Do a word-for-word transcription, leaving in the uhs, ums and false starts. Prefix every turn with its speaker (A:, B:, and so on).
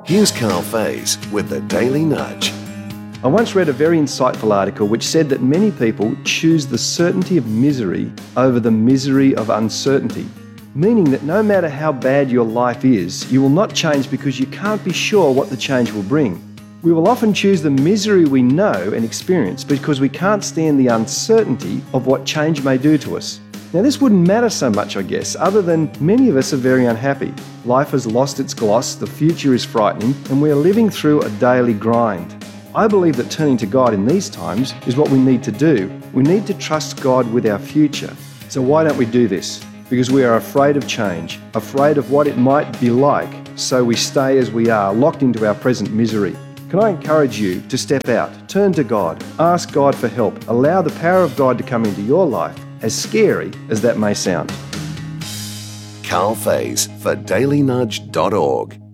A: Here's Carl Faze with the Daily Nudge.
B: I once read a very insightful article which said that many people choose the certainty of misery over the misery of uncertainty, meaning that no matter how bad your life is, you will not change because you can't be sure what the change will bring. We will often choose the misery we know and experience because we can't stand the uncertainty of what change may do to us. Now, this wouldn't matter so much, I guess, other than many of us are very unhappy. Life has lost its gloss, the future is frightening, and we are living through a daily grind. I believe that turning to God in these times is what we need to do. We need to trust God with our future. So why don't we do this? Because we are afraid of change, afraid of what it might be like, so we stay as we are, locked into our present misery. Can I encourage you to step out, turn to God, ask God for help, allow the power of God to come into your life, as scary as that may sound.
A: Carl Faze for daily nudge dot org.